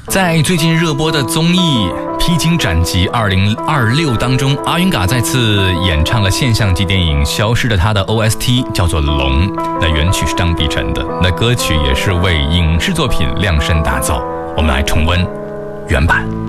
在最近热播的综艺《披荆斩棘2026》当中，阿云嘎再次演唱了现象级电影《消失的她》的 OST， 叫做《龙》。那原曲是张碧晨的，那歌曲也是为影视作品量身打造。我们来重温原版。